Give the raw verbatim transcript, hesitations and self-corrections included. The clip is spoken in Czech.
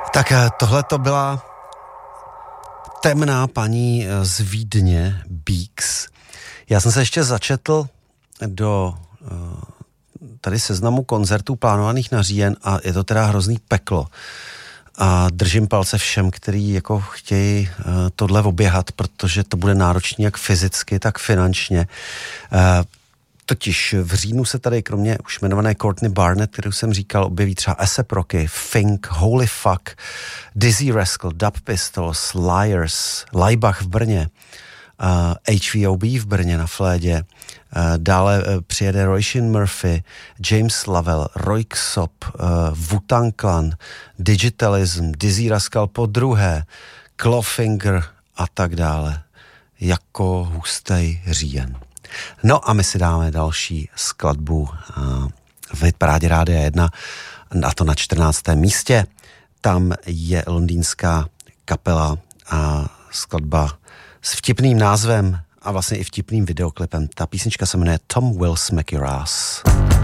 Tak tohle to byla temná paní z Vídně, Beaks. Já jsem se ještě začetl do tady seznamu koncertů plánovaných na říjen a je to teda hrozný peklo. A držím palce všem, kteří jako chtějí tohle oběhat, protože to bude náročný jak fyzicky, tak finančně. Totiž v říjnu se tady kromě už jmenované Courtney Barnett, kterou jsem říkal, objeví třeba A$ej Rocky, Fink, Holy Fuck, Dizzy Rascal, Dub Pistols, Liars, Laibach v Brně, uh, H V O B v Brně na Flédě, uh, dále uh, přijede Roisin Murphy, James Lavelle, Roy Ksop, uh, Wu-Tang Clan, Digitalism, Dizzy Rascal po druhé, Clawfinger a tak dále. Jako hustej říjen. No a my si dáme další skladbu v hitparádě Rádia jedna, a to na čtrnáctém místě. Tam je londýnská kapela a skladba s vtipným názvem a vlastně i vtipným videoklipem. Ta písnička se jmenuje Tom Will Smack Your Ass.